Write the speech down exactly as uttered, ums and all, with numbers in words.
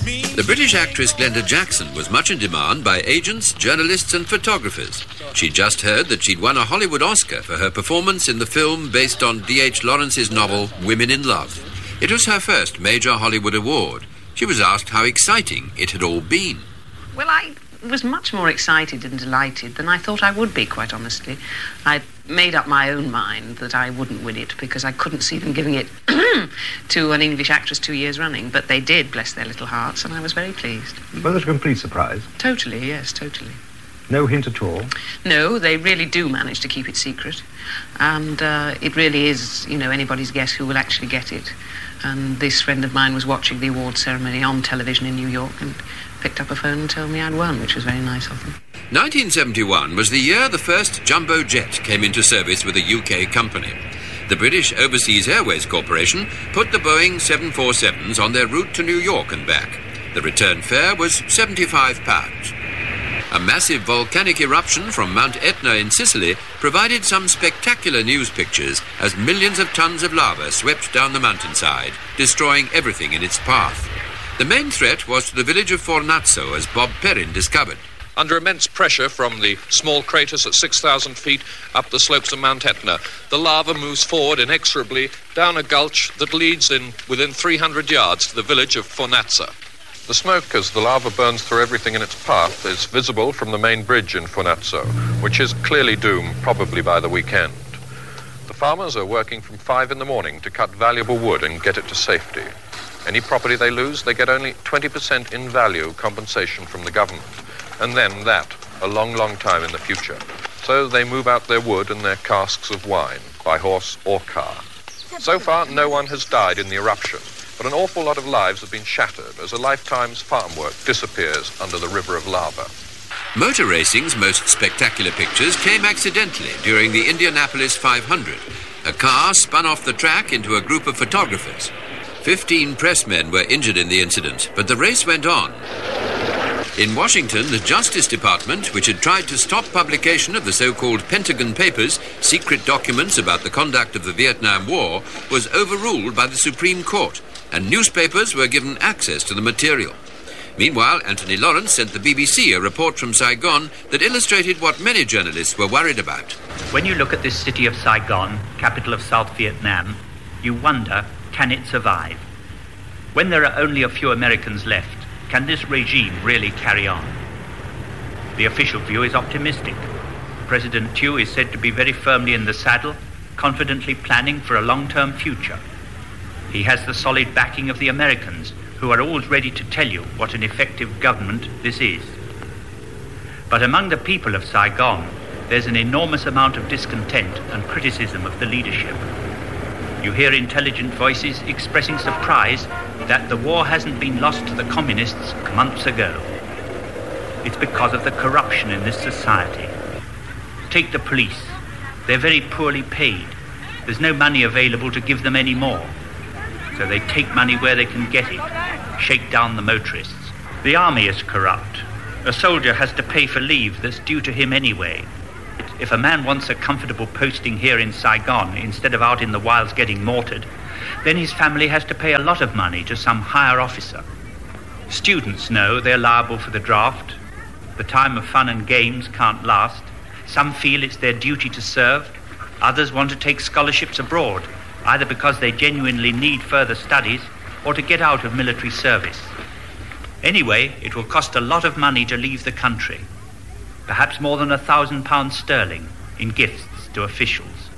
The British actress Glenda Jackson was much in demand by agents, journalists and photographers. She'd just heard that she'd won a Hollywood Oscar for her performance in the film based on D H Lawrence's novel Women in Love. It was her first major Hollywood award. She was asked how exciting it had all been. Well, I was much more excited and delighted than I thought I would be, quite honestly. I'd made up my own mind that I wouldn't win it because I couldn't see them giving it to an English actress two years running. But they did, bless their little hearts, and I was very pleased. Was it a complete surprise? Totally, yes, totally. No hint at all? No, they really do manage to keep it secret. And uh, it really is, you know, anybody's guess who will actually get it. And this friend of mine was watching the award ceremony on television in New York and picked up a phone and told me I'd won, which was very nice of them. nineteen seventy-one was the year the first jumbo jet came into service with a U K company. The British Overseas Airways Corporation put the Boeing seven forty-sevens on their route to New York and back. The return fare was seventy-five pounds. A massive volcanic eruption from Mount Etna in Sicily provided some spectacular news pictures as millions of tons of lava swept down the mountainside, destroying everything in its path. The main threat was to the village of Fornazzo, as Bob Perrin discovered. Under immense pressure from the small craters at six thousand feet up the slopes of Mount Etna, the lava moves forward inexorably down a gulch that leads in within three hundred yards to the village of Fornazzo. The smoke, as the lava burns through everything in its path, is visible from the main bridge in Fornazzo, which is clearly doomed, probably by the weekend. The farmers are working from five in the morning to cut valuable wood and get it to safety. Any property they lose, they get only twenty percent in value compensation from the government. And then that, a long, long time in the future. So they move out their wood and their casks of wine, by horse or car. So far, no one has died in the eruption, but an awful lot of lives have been shattered as a lifetime's farm work disappears under the river of lava. Motor racing's most spectacular pictures came accidentally during the Indianapolis five hundred. A car spun off the track into a group of photographers. Fifteen pressmen were injured in the incident, but the race went on. In Washington, the Justice Department, which had tried to stop publication of the so-called Pentagon Papers, secret documents about the conduct of the Vietnam War, was overruled by the Supreme Court, and newspapers were given access to the material. Meanwhile, Anthony Lawrence sent the B B C a report from Saigon that illustrated what many journalists were worried about. When you look at this city of Saigon, capital of South Vietnam, you wonder, can it survive? When there are only a few Americans left, can this regime really carry on? The official view is optimistic. President Thieu is said to be very firmly in the saddle, confidently planning for a long-term future. He has the solid backing of the Americans, who are always ready to tell you what an effective government this is. But among the people of Saigon, there's an enormous amount of discontent and criticism of the leadership. You hear intelligent voices expressing surprise that the war hasn't been lost to the communists months ago. It's because of the corruption in this society. Take the police. They're very poorly paid. There's no money available to give them any more. So they take money where they can get it, shake down the motorists. The army is corrupt. A soldier has to pay for leave that's due to him anyway. If a man wants a comfortable posting here in Saigon instead of out in the wilds getting mortared, then his family has to pay a lot of money to some higher officer. Students know they're liable for the draft. The time of fun and games can't last. Some feel it's their duty to serve. Others want to take scholarships abroad, either because they genuinely need further studies or to get out of military service. Anyway, it will cost a lot of money to leave the country. Perhaps more than a thousand pounds sterling in gifts to officials.